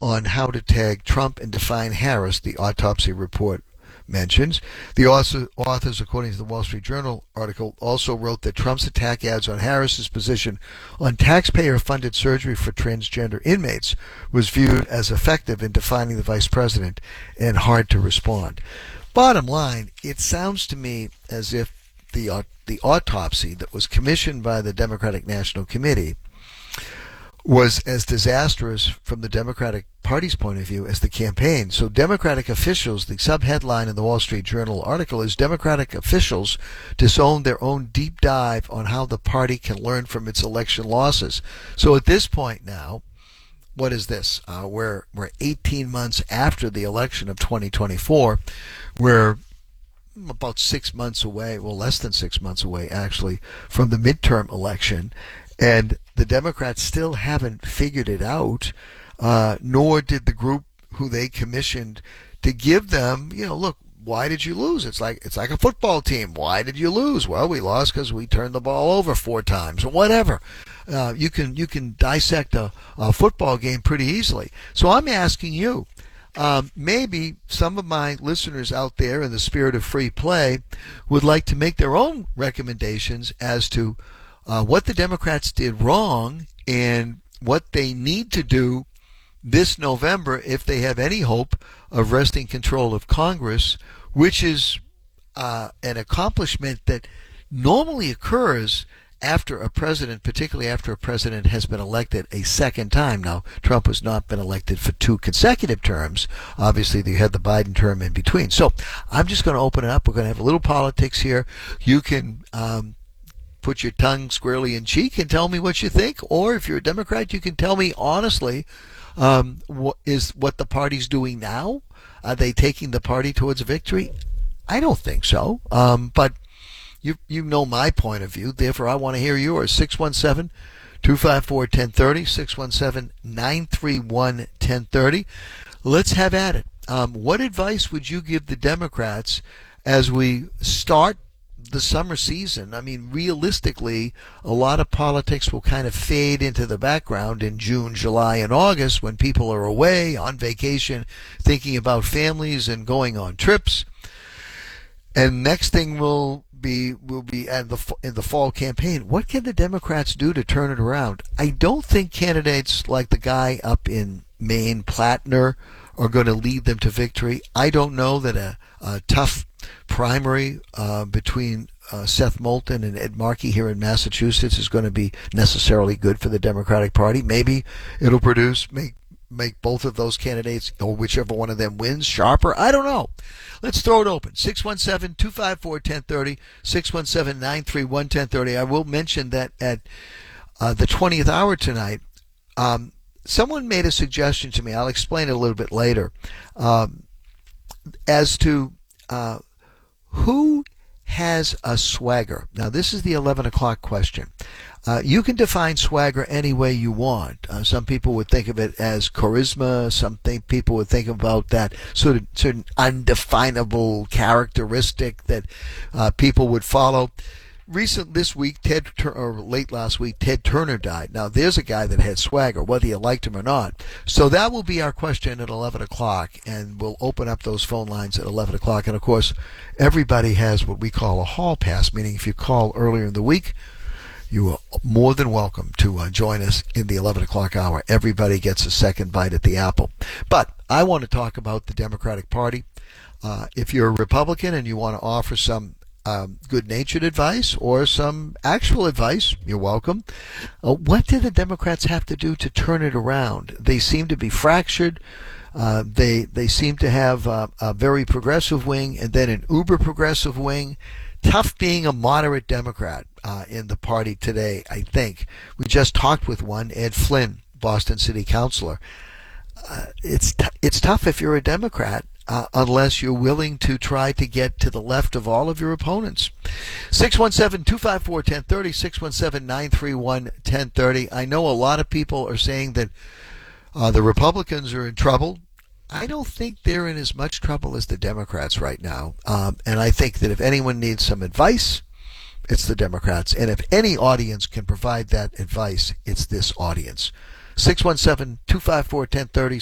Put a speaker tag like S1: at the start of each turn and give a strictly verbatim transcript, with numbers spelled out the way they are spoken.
S1: on how to tag Trump and define Harris, the autopsy report mentions. The authors, according to the Wall Street Journal article, also wrote that Trump's attack ads on Harris's position on taxpayer-funded surgery for transgender inmates was viewed as effective in defining the vice president and hard to respond. Bottom line, it sounds to me as if the uh, the autopsy that was commissioned by the Democratic National Committee was as disastrous from the Democratic Party's point of view as the campaign. So Democratic officials, the subheadline in the Wall Street Journal article is Democratic officials disown their own deep dive on how the party can learn from its election losses. So at this point now, what is this? Uh, we're, we're eighteen months after the election of twenty twenty-four. We're about six months away, well, less than six months away, actually, from the midterm election. And the Democrats still haven't figured it out, uh, nor did the group who they commissioned to give them, you know, look, why did you lose? It's like it's like a football team. Why did you lose? Well, we lost because we turned the ball over four times or whatever. Uh, you can you can dissect a, a football game pretty easily. So I'm asking you, um, maybe some of my listeners out there in the spirit of free play would like to make their own recommendations as to Uh, what the Democrats did wrong and what they need to do this November if they have any hope of wresting control of Congress, which is uh, an accomplishment that normally occurs after a president, particularly after a president has been elected a second time. Now, Trump has not been elected for two consecutive terms. Obviously, you had the Biden term in between. So I'm just going to open it up. We're going to have a little politics here. You can um, put your tongue squarely in cheek and tell me what you think, or if you're a Democrat, you can tell me honestly, um, what is what the party's doing now? Are they taking the party towards a victory? I don't think so, um, but you you know my point of view, therefore I want to hear yours. six one seven, two five four, one zero three zero, six one seven, nine three one, one zero three zero. Let's have at it. Um, what advice would you give the Democrats as we start the summer season? I mean, realistically, a lot of politics will kind of fade into the background in June, July, and August when people are away on vacation, thinking about families and going on trips. And next thing will be will be in the in the fall campaign. What can the Democrats do to turn it around? I don't think candidates like the guy up in Maine, Plattner, are going to lead them to victory. I don't know that a, a tough primary uh, between uh, Seth Moulton and Ed Markey here in Massachusetts is going to be necessarily good for the Democratic Party. Maybe it'll produce, make make both of those candidates, or whichever one of them wins, sharper. I don't know. Let's throw it open. six one seven, two five four, one zero three zero, six one seven, nine three one, one zero three zero. I will mention that at uh, the twentieth hour tonight, um, someone made a suggestion to me. I'll explain it a little bit later, um, as to uh, who has a swagger. Now, this is the eleven o'clock question. Uh, you can define swagger any way you want. Uh, some people would think of it as charisma. Some think people would think about that sort of certain undefinable characteristic that uh, people would follow. Recent this week, Ted or late last week, Ted Turner died. Now, there's a guy that had swagger, whether you liked him or not. So that will be our question at eleven o'clock, and we'll open up those phone lines at eleven o'clock. And, of course, everybody has what we call a hall pass, meaning if you call earlier in the week, you are more than welcome to uh, join us in the eleven o'clock hour. Everybody gets a second bite at the apple. But I want to talk about the Democratic Party. Uh, if you're a Republican and you want to offer some Um, good-natured advice or some actual advice, you're welcome. Uh, what do the Democrats have to do to turn it around? They seem to be fractured. Uh, they they seem to have uh, a very progressive wing and then an uber-progressive wing. Tough being a moderate Democrat uh, in the party today, I think. We just talked with one, Ed Flynn, Boston City Councilor. Uh, it's t- it's tough if you're a Democrat. Uh, unless you're willing to try to get to the left of all of your opponents. six one seven, two five four, one zero three zero, six one seven, nine three one, one zero three zero. I know a lot of people are saying that uh, the Republicans are in trouble. I don't think they're in as much trouble as the Democrats right now. Um, and I think that if anyone needs some advice, it's the Democrats. And if any audience can provide that advice, it's this audience. six one seven, two five four, one zero three zero,